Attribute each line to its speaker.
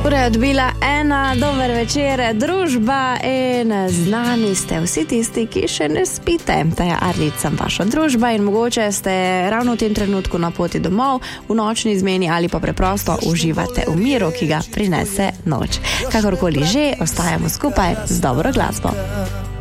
Speaker 1: Ura je odbila 1, dober večer, družba in z nami ste vsi tisti, ki še ne spite. Ta je Arlič, sem vaša družba in mogoče ste ravno v tem trenutku na poti domov, v nočni izmeni ali pa preprosto uživate v miru, ki ga prinese noč. Kakorkoli že, ostajamo skupaj z dobro glasbo.